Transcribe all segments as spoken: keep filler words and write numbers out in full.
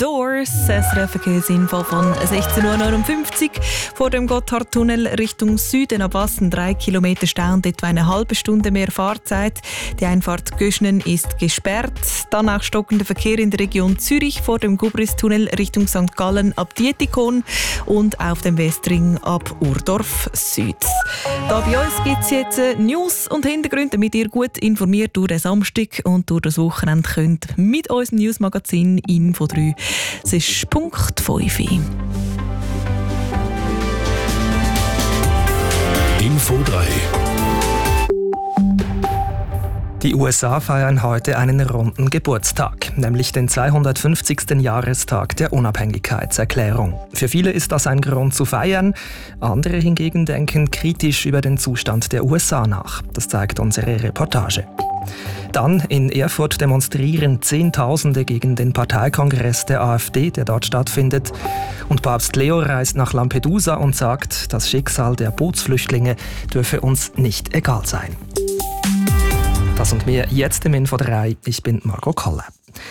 Doors. Es ist der Verkehrsinfo von sechzehn Uhr neunundfünfzig vor dem Gotthardtunnel Richtung Süden. Ab Wassen drei Kilometer Stau und etwa eine halbe Stunde mehr Fahrzeit. Die Einfahrt Göschnen ist gesperrt. Dann auch stockender Verkehr in der Region Zürich vor dem Gubristunnel Richtung Sankt Gallen ab Dietikon und auf dem Westring ab Urdorf Süd. Da bei uns gibt es jetzt News und Hintergründe, damit ihr gut informiert durch den Samstag und durch das Wochenende könnt mit unserem Newsmagazin Info drei. Es ist Punkt fünf. Info drei. Die U S A feiern heute einen runden Geburtstag, nämlich den zweihundertfünfzigsten Jahrestag der Unabhängigkeitserklärung. Für viele ist das ein Grund zu feiern, andere hingegen denken kritisch über den Zustand der U S A nach. Das zeigt unsere Reportage. Dann in Erfurt demonstrieren Zehntausende gegen den Parteikongress der AfD, der dort stattfindet. Und Papst Leo reist nach Lampedusa und sagt, das Schicksal der Bootsflüchtlinge dürfe uns nicht egal sein. Das und mehr jetzt im Info drei. Ich bin Marco Kolle.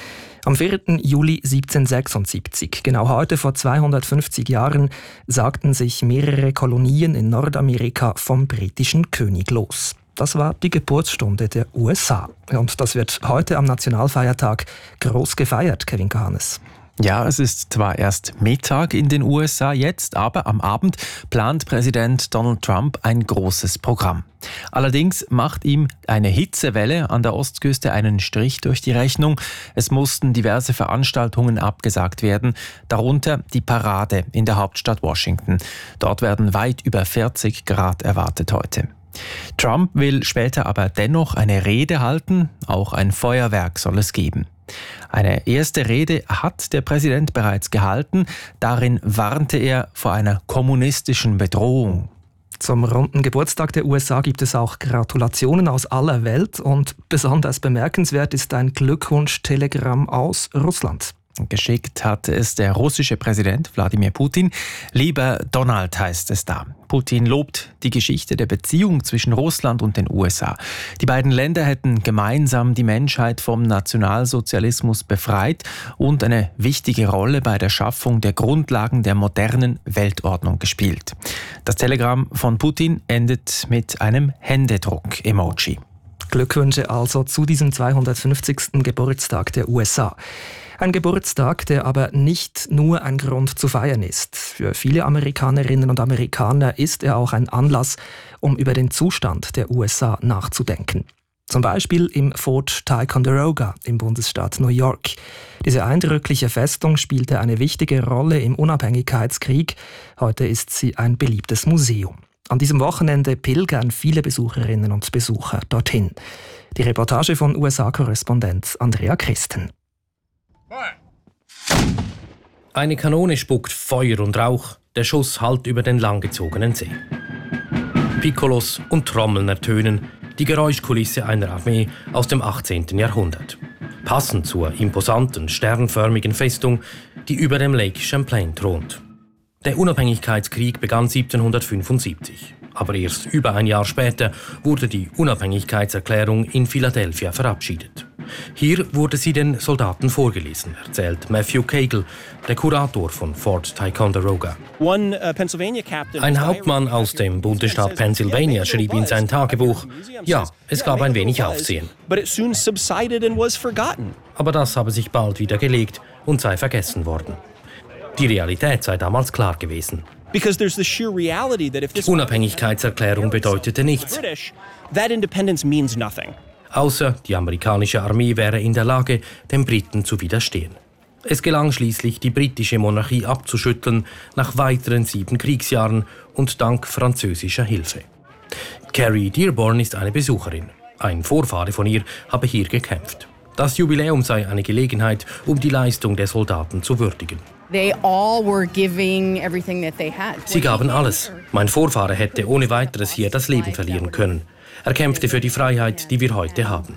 Am vierten Juli siebzehnhundertsechsundsiebzig, genau heute vor zweihundertfünfzig Jahren, sagten sich mehrere Kolonien in Nordamerika vom britischen König los. Das war die Geburtsstunde der U S A. Und das wird heute am Nationalfeiertag groß gefeiert, Kevin Kahanes. Ja, es ist zwar erst Mittag in den U S A jetzt, aber am Abend plant Präsident Donald Trump ein großes Programm. Allerdings macht ihm eine Hitzewelle an der Ostküste einen Strich durch die Rechnung. Es mussten diverse Veranstaltungen abgesagt werden, darunter die Parade in der Hauptstadt Washington. Dort werden weit über vierzig Grad erwartet heute. Trump will später aber dennoch eine Rede halten, auch ein Feuerwerk soll es geben. Eine erste Rede hat der Präsident bereits gehalten, darin warnte er vor einer kommunistischen Bedrohung. Zum runden Geburtstag der U S A gibt es auch Gratulationen aus aller Welt und besonders bemerkenswert ist ein Glückwunsch-Telegramm aus Russland. Geschickt hat es der russische Präsident Wladimir Putin. Lieber Donald heißt es da. Putin lobt die Geschichte der Beziehung zwischen Russland und den U S A. Die beiden Länder hätten gemeinsam die Menschheit vom Nationalsozialismus befreit und eine wichtige Rolle bei der Schaffung der Grundlagen der modernen Weltordnung gespielt. Das Telegramm von Putin endet mit einem Händedruck-Emoji. Glückwünsche also zu diesem zweihundertfünfzigsten Geburtstag der U S A. Ein Geburtstag, der aber nicht nur ein Grund zu feiern ist. Für viele Amerikanerinnen und Amerikaner ist er auch ein Anlass, um über den Zustand der U S A nachzudenken. Zum Beispiel im Fort Ticonderoga im Bundesstaat New York. Diese eindrückliche Festung spielte eine wichtige Rolle im Unabhängigkeitskrieg. Heute ist sie ein beliebtes Museum. An diesem Wochenende pilgern viele Besucherinnen und Besucher dorthin. Die Reportage von U S A-Korrespondent Andrea Christen. Eine Kanone spuckt Feuer und Rauch, der Schuss hallt über den langgezogenen See. Piccolos und Trommeln ertönen, die Geräuschkulisse einer Armee aus dem achtzehnten Jahrhundert. Passend zur imposanten, sternförmigen Festung, die über dem Lake Champlain thront. Der Unabhängigkeitskrieg begann siebzehnhundertfünfundsiebzig. Aber erst über ein Jahr später wurde die Unabhängigkeitserklärung in Philadelphia verabschiedet. Hier wurde sie den Soldaten vorgelesen, erzählt Matthew Cagle, der Kurator von Fort Ticonderoga. Ein Hauptmann aus dem Bundesstaat Pennsylvania schrieb in sein Tagebuch, ja, es gab ein wenig Aufsehen. Aber das habe sich bald wieder gelegt und sei vergessen worden. Die Realität sei damals klar gewesen. Die Unabhängigkeitserklärung bedeutete nichts. Außer die amerikanische Armee wäre in der Lage, den Briten zu widerstehen. Es gelang schließlich, die britische Monarchie abzuschütteln, nach weiteren sieben Kriegsjahren und dank französischer Hilfe. Carrie Dearborn ist eine Besucherin. Ein Vorfahre von ihr habe hier gekämpft. Das Jubiläum sei eine Gelegenheit, um die Leistung der Soldaten zu würdigen. Sie gaben alles. Mein Vorfahre hätte ohne weiteres hier das Leben verlieren können. Er kämpfte für die Freiheit, die wir heute haben.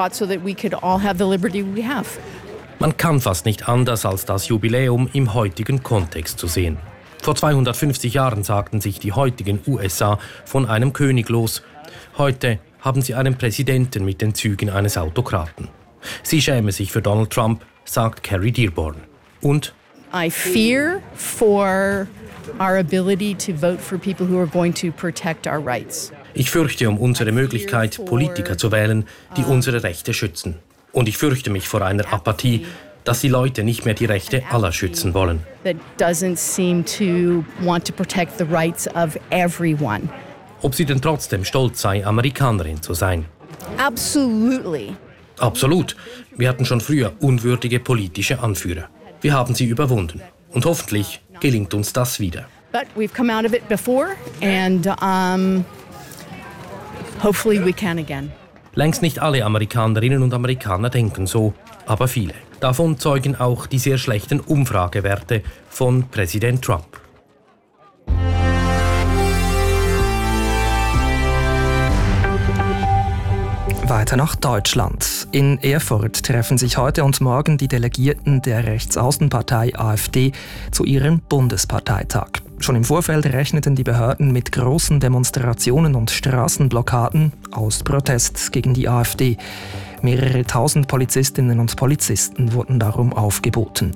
Man kann fast nicht anders, als das Jubiläum im heutigen Kontext zu sehen. Vor zweihundertfünfzig Jahren sagten sich die heutigen U S A von einem König los. Heute haben sie einen Präsidenten mit den Zügen eines Autokraten. Sie schäme sich für Donald Trump, sagt Carrie Dearborn. Und I fear for our ability to vote for people who are going to protect our rights. Ich fürchte um unsere Möglichkeit, Politiker zu wählen, die unsere Rechte schützen. Und ich fürchte mich vor einer Apathie, dass die Leute nicht mehr die Rechte aller schützen wollen. That doesn't seem to want to protect the rights of everyone. Ob sie denn trotzdem stolz sei, Amerikanerin zu sein? Absolutely. Absolut. Wir hatten schon früher unwürdige politische Anführer. Wir haben sie überwunden. Und hoffentlich gelingt uns das wieder. But we've come out of it before and um, hopefully we can again. Längst nicht alle Amerikanerinnen und Amerikaner denken so, aber viele. Davon zeugen auch die sehr schlechten Umfragewerte von Präsident Trump. Weiter nach Deutschland. In Erfurt treffen sich heute und morgen die Delegierten der Rechtsaußenpartei AfD zu ihrem Bundesparteitag. Schon im Vorfeld rechneten die Behörden mit großen Demonstrationen und Straßenblockaden aus Protest gegen die AfD. Mehrere tausend Polizistinnen und Polizisten wurden darum aufgeboten.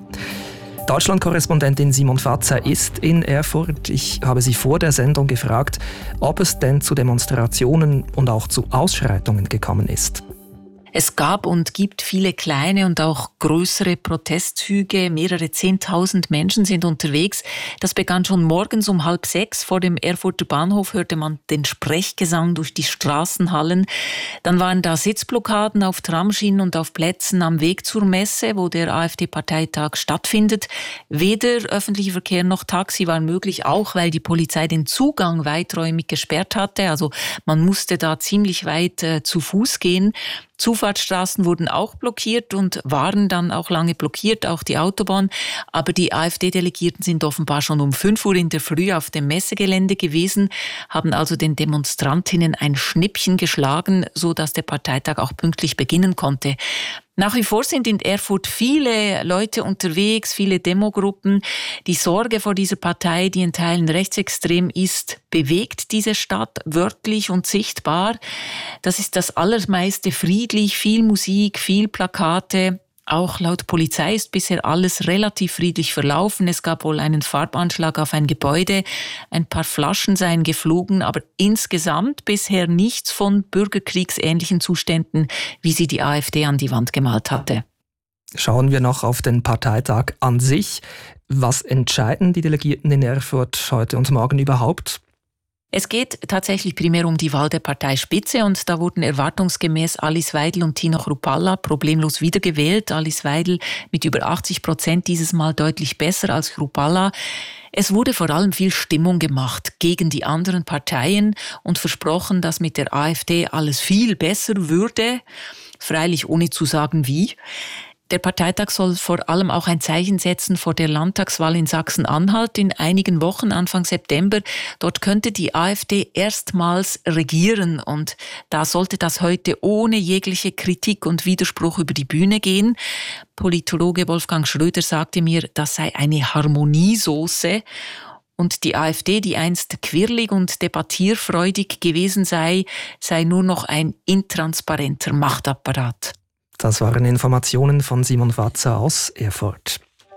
Deutschland-Korrespondentin Simon Fatzer ist in Erfurt. Ich habe sie vor der Sendung gefragt, ob es denn zu Demonstrationen und auch zu Ausschreitungen gekommen ist. Es gab und gibt viele kleine und auch größere Protestzüge. Mehrere Zehntausend Menschen sind unterwegs. Das begann schon morgens um halb sechs. Vor dem Erfurter Bahnhof hörte man den Sprechgesang durch die Straßenhallen. Dann waren da Sitzblockaden auf Tramschienen und auf Plätzen am Weg zur Messe, wo der AfD-Parteitag stattfindet. Weder öffentlicher Verkehr noch Taxi war möglich, auch weil die Polizei den Zugang weiträumig gesperrt hatte. Also man musste da ziemlich weit äh, zu Fuß gehen. Zufahrtsstraßen wurden auch blockiert und waren dann auch lange blockiert, auch die Autobahn. Aber die AfD-Delegierten sind offenbar schon um fünf Uhr in der Früh auf dem Messegelände gewesen, haben also den Demonstrantinnen ein Schnippchen geschlagen, sodass der Parteitag auch pünktlich beginnen konnte. Nach wie vor sind in Erfurt viele Leute unterwegs, viele Demogruppen. Die Sorge vor dieser Partei, die in Teilen rechtsextrem ist, bewegt diese Stadt wörtlich und sichtbar. Das ist das Allermeiste friedlich, viel Musik, viel Plakate. Auch laut Polizei ist bisher alles relativ friedlich verlaufen. Es gab wohl einen Farbanschlag auf ein Gebäude, ein paar Flaschen seien geflogen, aber insgesamt bisher nichts von bürgerkriegsähnlichen Zuständen, wie sie die AfD an die Wand gemalt hatte. Schauen wir noch auf den Parteitag an sich. Was entscheiden die Delegierten in Erfurt heute und morgen überhaupt? Es geht tatsächlich primär um die Wahl der Parteispitze und da wurden erwartungsgemäß Alice Weidel und Tino Chrupalla problemlos wiedergewählt. Alice Weidel mit über achtzig Prozent dieses Mal deutlich besser als Chrupalla. Es wurde vor allem viel Stimmung gemacht gegen die anderen Parteien und versprochen, dass mit der AfD alles viel besser würde, freilich ohne zu sagen wie. Der Parteitag soll vor allem auch ein Zeichen setzen vor der Landtagswahl in Sachsen-Anhalt in einigen Wochen, Anfang September. Dort könnte die AfD erstmals regieren und da sollte das heute ohne jegliche Kritik und Widerspruch über die Bühne gehen. Politologe Wolfgang Schröder sagte mir, das sei eine Harmoniesoße. Und die AfD, die einst quirlig und debattierfreudig gewesen sei, sei nur noch ein intransparenter Machtapparat. Das waren Informationen von Simon Fatzer aus Erfurt.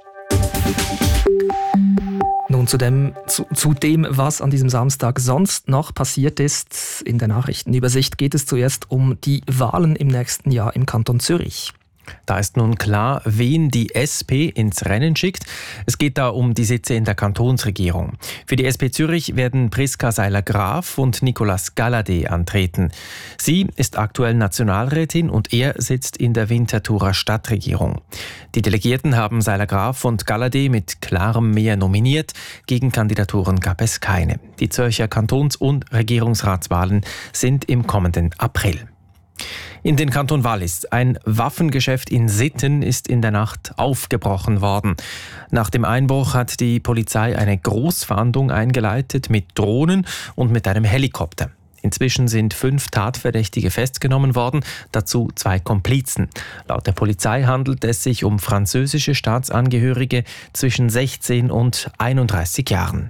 Nun zu dem, zu, zu dem, was an diesem Samstag sonst noch passiert ist. In der Nachrichtenübersicht geht es zuerst um die Wahlen im nächsten Jahr im Kanton Zürich. Da ist nun klar, wen die S P ins Rennen schickt. Es geht da um die Sitze in der Kantonsregierung. Für die S P Zürich werden Priska Seiler-Graf und Nicolas Galladay antreten. Sie ist aktuell Nationalrätin und er sitzt in der Winterthurer Stadtregierung. Die Delegierten haben Seiler-Graf und Galladay mit klarem Mehr nominiert. Gegenkandidaturen gab es keine. Die Zürcher Kantons- und Regierungsratswahlen sind im kommenden April. In den Kanton Wallis. Ein Waffengeschäft in Sitten ist in der Nacht aufgebrochen worden. Nach dem Einbruch hat die Polizei eine Großfahndung eingeleitet mit Drohnen und mit einem Helikopter. Inzwischen sind fünf Tatverdächtige festgenommen worden, dazu zwei Komplizen. Laut der Polizei handelt es sich um französische Staatsangehörige zwischen sechzehn und einunddreißig Jahren.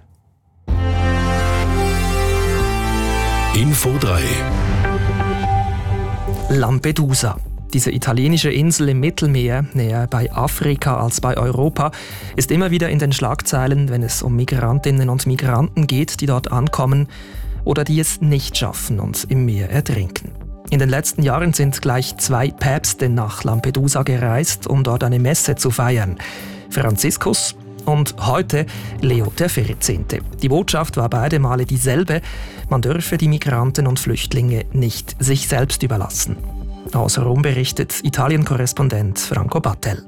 Info drei. Lampedusa. Diese italienische Insel im Mittelmeer, näher bei Afrika als bei Europa, ist immer wieder in den Schlagzeilen, wenn es um Migrantinnen und Migranten geht, die dort ankommen oder die es nicht schaffen und im Meer ertrinken. In den letzten Jahren sind gleich zwei Päpste nach Lampedusa gereist, um dort eine Messe zu feiern. Franziskus und heute Leo der vierzehnte. Die Botschaft war beide Male dieselbe: Man dürfe die Migranten und Flüchtlinge nicht sich selbst überlassen. Aus Rom berichtet Italien-Korrespondent Franco Battel.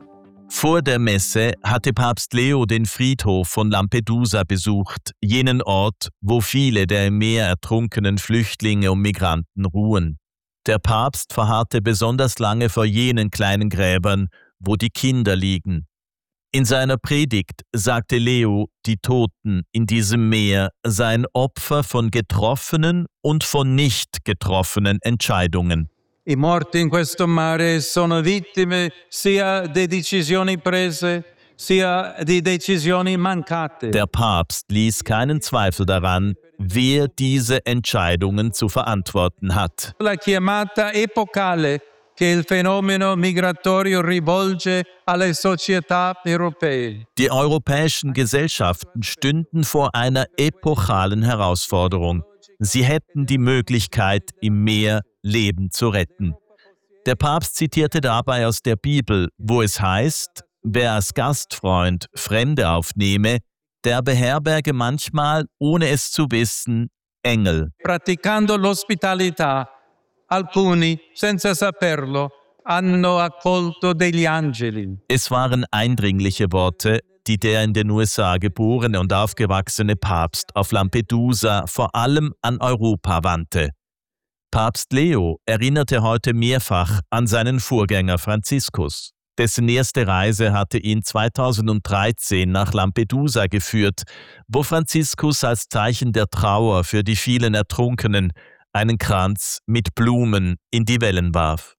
Vor der Messe hatte Papst Leo den Friedhof von Lampedusa besucht, jenen Ort, wo viele der im Meer ertrunkenen Flüchtlinge und Migranten ruhen. Der Papst verharrte besonders lange vor jenen kleinen Gräbern, wo die Kinder liegen. In seiner Predigt sagte Leo, die Toten in diesem Meer seien Opfer von getroffenen und von nicht getroffenen Entscheidungen. I morti in questo mare sono vittime sia di decisioni prese, sia di decisioni mancate. Der Papst ließ keinen Zweifel daran, wer diese Entscheidungen zu verantworten hat. La chiamata epocale che il fenomeno migratorio rivolge alle società europee. Die europäischen Gesellschaften stünden vor einer epochalen Herausforderung. Sie hätten die Möglichkeit, im Meer Leben zu retten. Der Papst zitierte dabei aus der Bibel, wo es heißt, wer als Gastfreund Fremde aufnehme, der beherberge manchmal, ohne es zu wissen, Engel. Praticando l'ospitalità, alcuni, senza saperlo, hanno accolto degli angeli. Es waren eindringliche Worte, die der in den U S A geborene und aufgewachsene Papst auf Lampedusa vor allem an Europa wandte. Papst Leo erinnerte heute mehrfach an seinen Vorgänger Franziskus. Dessen erste Reise hatte ihn zweitausenddreizehn nach Lampedusa geführt, wo Franziskus als Zeichen der Trauer für die vielen Ertrunkenen einen Kranz mit Blumen in die Wellen warf.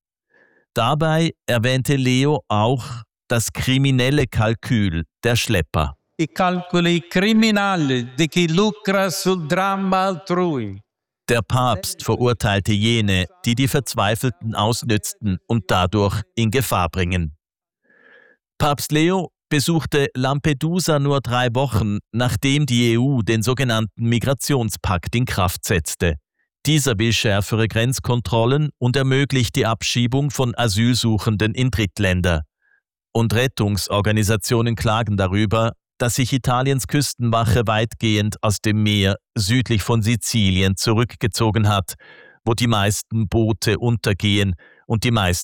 Dabei erwähnte Leo auch das kriminelle Kalkül der Schlepper. I calcoli criminali di chi lucra sul dramma altrui. Der Papst verurteilte jene, die die Verzweifelten ausnützten und dadurch in Gefahr bringen. Papst Leo besuchte Lampedusa nur drei Wochen, nachdem die E U den sogenannten Migrationspakt in Kraft setzte. Dieser will schärfere Grenzkontrollen und ermöglicht die Abschiebung von Asylsuchenden in Drittländer. Und Rettungsorganisationen klagen darüber, dass sich Italiens Küstenwache weitgehend aus dem Meer südlich von Sizilien zurückgezogen hat, wo die meisten Boote untergehen und die meisten